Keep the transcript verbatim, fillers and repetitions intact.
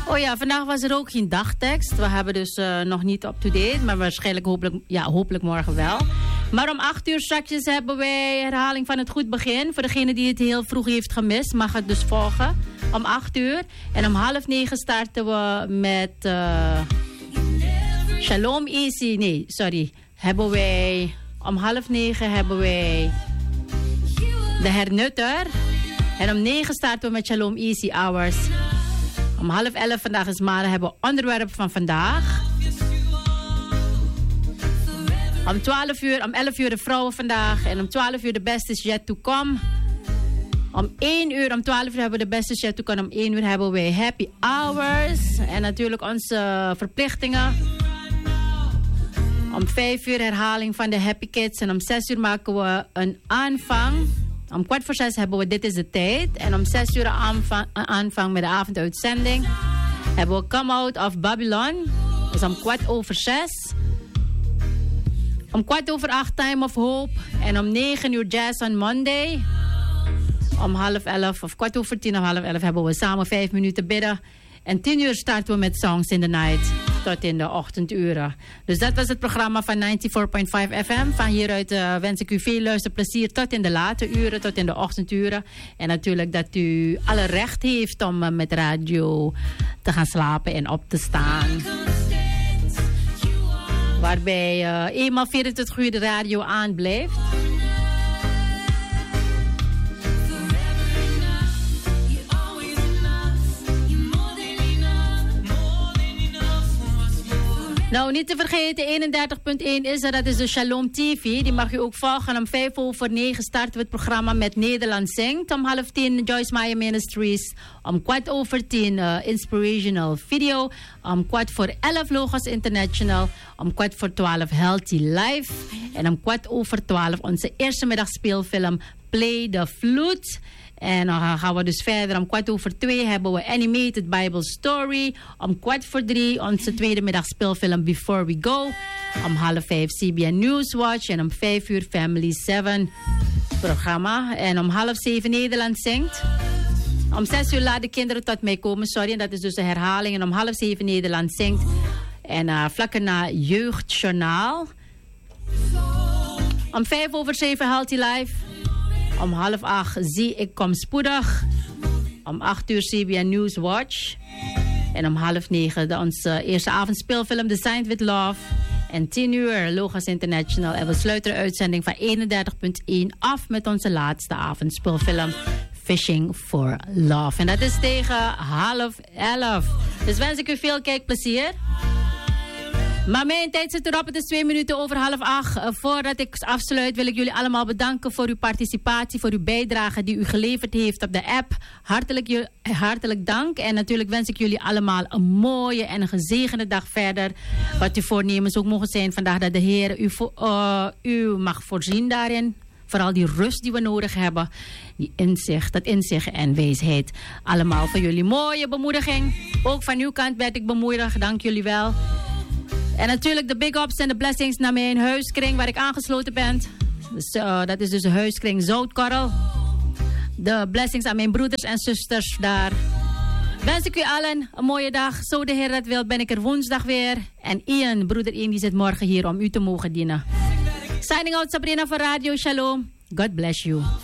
Oh ja, vandaag was er ook geen dagtekst. We hebben dus uh, nog niet up-to-date. Maar waarschijnlijk hopelijk, ja, hopelijk morgen wel. Maar om acht uur straks hebben wij herhaling van het goed begin. Voor degene die het heel vroeg heeft gemist, mag het dus volgen. Om acht uur. En om half negen starten we met uh, Shalom Easy. Nee, sorry. Hebben wij, om half negen hebben wij de hernutter. En om negen starten we met Shalom Easy Hours. Om half elf vandaag is maandag hebben we onderwerp van vandaag. Om twaalf uur, om elf uur de vrouwen vandaag. En om twaalf uur de best is yet to come. Om één uur, om twaalf uur hebben we de best is yet to come. Om één uur hebben we happy hours. En natuurlijk onze verplichtingen. Om vijf uur herhaling van de Happy Kids. En om zes uur maken we een aanvang. Om kwart voor zes hebben we Dit is de Tijd. En om zes uur aanvang, aanvang met de avonduitzending. Hebben we Come Out of Babylon. Dus om kwart over zes. Om kwart over acht Time of Hope. En om negen uur Jazz on Monday. Om half elf of kwart over tien of half elf hebben we samen vijf minuten bidden. En tien uur starten we met Songs in the Night. Tot in de ochtenduren. Dus dat was het programma van negenennegentig komma vijf F M. Van hieruit uh, wens ik u veel luisterplezier tot in de late uren, tot in de ochtenduren. En natuurlijk dat u alle recht heeft om uh, met radio te gaan slapen en op te staan. Waarbij uh, eenmaal vierentwintig uur de radio aanblijft. Nou, niet te vergeten, eenendertig punt één is er, dat is de Shalom T V. Die mag u ook volgen. Om vijf over negen starten we het programma met Nederland Zingt. Om half tien Joyce Meyer Ministries. Om kwart over tien uh, Inspirational Video. Om kwart voor elf Logos International. Om kwart voor twaalf Healthy Life. En om kwart over twaalf onze eerste middagspeelfilm Play the Flute. En dan gaan we dus verder. Om kwart over twee hebben we Animated Bible Story. Om kwart voor drie onze tweede middagspeelfilm Before We Go. Om half vijf C B N Newswatch. En om vijf uur Family seven programma. En om half zeven Nederland Zingt. Om zes uur laat de kinderen tot mij komen. Sorry, en dat is dus de herhaling. En om half zeven Nederland Zingt. En uh, vlak erna Jeugdjournaal. Om vijf over zeven Healthy Life. Om half acht zie ik kom spoedig. Om acht uur C B N Newswatch. En om half negen de onze eerste avondspeelfilm Designed with Love. En tien uur Logos International. En we sluiten de uitzending van eenendertig punt één af met onze laatste avondspeelfilm Fishing for Love. En dat is tegen half elf. Dus wens ik u veel kijkplezier. Maar mijn tijd zit erop. Het is twee minuten over half acht. Uh, voordat ik afsluit wil ik jullie allemaal bedanken voor uw participatie, voor uw bijdrage die u geleverd heeft op de app. Hartelijk, hartelijk dank. En natuurlijk wens ik jullie allemaal een mooie en een gezegende dag verder. Wat uw voornemens ook mogen zijn vandaag, dat de Heer u, uh, u mag voorzien daarin. Vooral die rust die we nodig hebben. Die inzicht, dat inzicht en wijsheid. Allemaal voor jullie mooie bemoediging. Ook van uw kant werd ik bemoedigd. Dank jullie wel. En natuurlijk de big ups en de blessings naar mijn huiskring waar ik aangesloten ben. Dus, uh, dat is dus de huiskring Zoutkorrel. De blessings aan mijn broeders en zusters daar. Wens ik u allen een mooie dag. Zo de Heer dat wil ben ik er woensdag weer. En Ian, broeder Ian, die zit morgen hier om u te mogen dienen. Signing out Sabrina van Radio Shalom. God bless you.